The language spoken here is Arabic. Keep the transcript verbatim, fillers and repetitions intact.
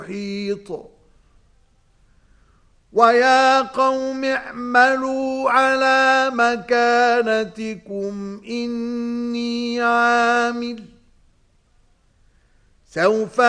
محيط ويا قوم اعملوا على مكانتكم إني عامل سوف